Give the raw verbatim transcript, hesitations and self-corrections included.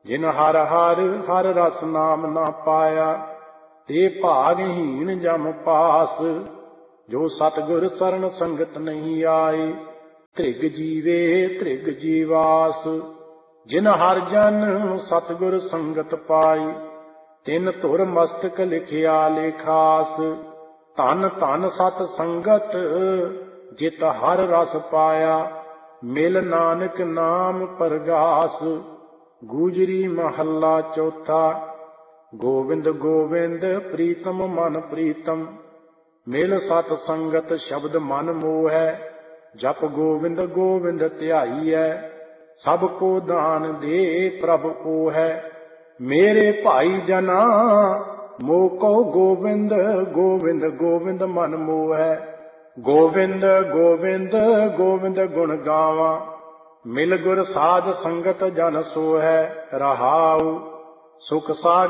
ਜਿਨ ਹਰ ਹਰ ਹਰ ਰਸ ਨਾਮ ਨਾ ਪਾਇਆ, ਤੇ ਭਾਗਹੀਣ ਜਮ ਪਾਸ। ਜੋ ਸਤਿਗੁਰ ਸਰਣ ਸੰਗਤ ਨਹੀਂ ਆਏ, ਧ੍ਰਿਗ ਜੀਵੇ ਧ੍ਰਿਗ ਜੀਵਾਸ। ਜਿਨ ਹਰ ਜਨ ਸਤਿਗੁਰ ਸੰਗਤ ਪਾਈ, ਤਿਨ ਧੁਰ ਮਸਤਕ ਲਿਖਿਆ ਲੇਖਾਸ। ਧਨ ਧਨ ਸਤ ਸੰਗਤ ਜਿਤ ਹਰ ਰਸ ਪਾਇਆ, ਮਿਲ ਨਾਨਕ ਨਾਮ ਪਰਗਾਸ। ਗੂਜਰੀ ਮਹੱਲਾ ਚੌਥਾ। ਗੋਵਿੰਦ ਗੋਵਿੰਦ ਪ੍ਰੀਤਮ ਮਨ ਪ੍ਰੀਤਮ, ਮਿਲ ਸਤ ਸੰਗਤ ਸ਼ਬਦ ਮਨ ਮੋਹੈ। ਜਪ ਗੋਵਿੰਦ ਗੋਵਿੰਦ ਧਿਆਈਐ, ਸਭ ਕੋ ਦਾਨ ਦੇ ਪ੍ਰਭ ਉਹ ਹੈ। ਮੇਰੇ ਭਾਈ ਜਨਾ ਮੋਹ ਕਉ ਗੋਵਿੰਦ ਗੋਵਿੰਦ ਗੋਵਿੰਦ ਮਨ ਮੋਹੈ। ਗੋਵਿੰਦ ਗੋਵਿੰਦ ਗੋਵਿੰਦ ਗੁਣ ਗਾਵਾਂ, ਮਿਲ ਗੁਰ ਸਾਧ ਸੰਗਤ ਜਨ ਸੋਹੈ। ਰਹਾਉ ਸੁਖ ਸਾਗਰ